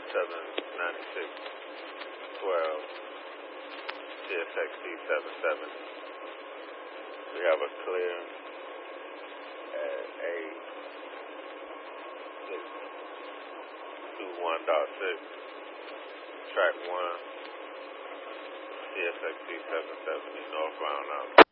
79612 CSXD77. We have a clear at A21.6, track 1, CSXD77 northbound out.